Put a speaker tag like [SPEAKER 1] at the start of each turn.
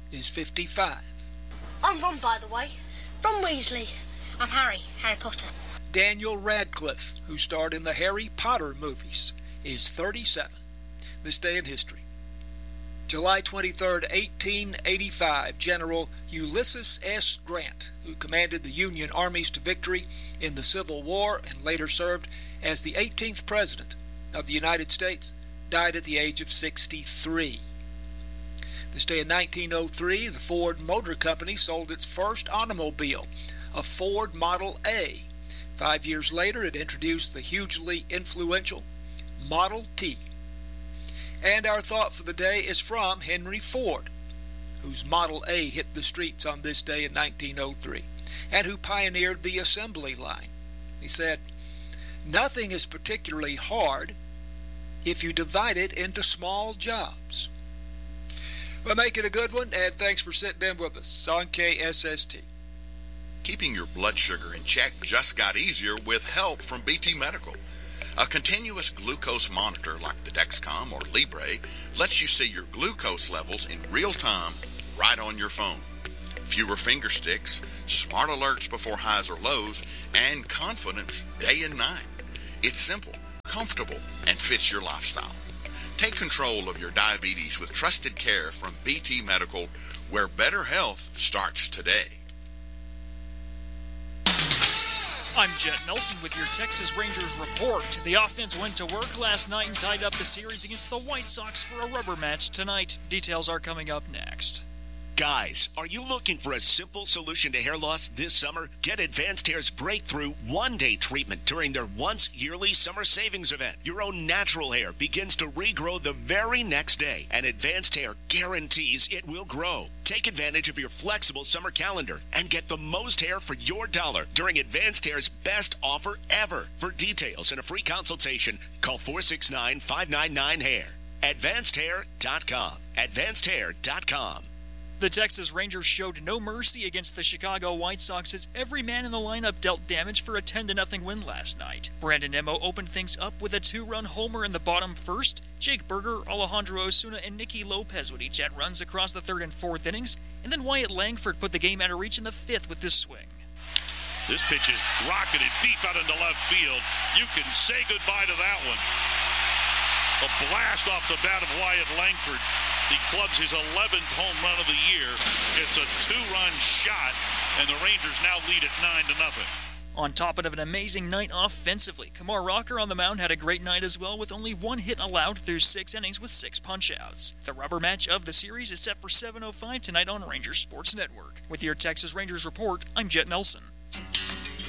[SPEAKER 1] is 55.
[SPEAKER 2] I'm Ron, by the way. Ron Weasley. I'm Harry Potter.
[SPEAKER 1] Daniel Radcliffe, who starred in the Harry Potter movies, is 37. This day in history. July 23, 1885, General Ulysses S. Grant, who commanded the Union armies to victory in the Civil War and later served as the 18th President of the United States, died at the age of 63. This day in 1903, the Ford Motor Company sold its first automobile, a Ford Model A. 5 years later, it introduced the hugely influential Model T. And our thought for the day is from Henry Ford, whose Model A hit the streets on this day in 1903, and who pioneered the assembly line. He said, "Nothing is particularly hard if you divide it into small jobs." Well, make it a good one, and thanks for sitting in with us on KSST.
[SPEAKER 3] Keeping your blood sugar in check just got easier with help from BT Medical. A continuous glucose monitor like the Dexcom or Libre lets you see your glucose levels in real time right on your phone. Fewer finger sticks, smart alerts before highs or lows, and confidence day and night. It's simple, comfortable, and fits your lifestyle. Take control of your diabetes with trusted care from BT Medical, where better health starts today.
[SPEAKER 4] I'm Jet Nelson with your Texas Rangers report. The offense went to work last night and tied up the series against the White Sox for a rubber match tonight. Details are coming up next.
[SPEAKER 5] Guys, are you looking for a simple solution to hair loss this summer? Get Advanced Hair's breakthrough one-day treatment during their once-yearly summer savings event. Your own natural hair begins to regrow the very next day, and Advanced Hair guarantees it will grow. Take advantage of your flexible summer calendar and get the most hair for your dollar during Advanced Hair's best offer ever. For details and a free consultation, call 469-599-HAIR. AdvancedHair.com. AdvancedHair.com.
[SPEAKER 4] The Texas Rangers showed no mercy against the Chicago White Sox as every man in the lineup dealt damage for a 10-0 win last night. Brandon Nimmo opened things up with a 2-run homer in the bottom first. Jake Berger, Alejandro Osuna, and Nicky Lopez would each add runs across the third and fourth innings, and then Wyatt Langford put the game out of reach in the fifth with this swing.
[SPEAKER 6] This pitch is rocketed deep out into left field. You can say goodbye to that one. A blast off the bat of Wyatt Langford. He clubs his 11th home run of the year. It's a 2-run shot, and the Rangers now lead at 9-0.
[SPEAKER 4] On top of an amazing night offensively, Kumar Rocker on the mound had a great night as well, with only one hit allowed through 6 innings with 6 punch-outs. The rubber match of the series is set for 7:05 tonight on Rangers Sports Network. With your Texas Rangers report, I'm Jet Nelson.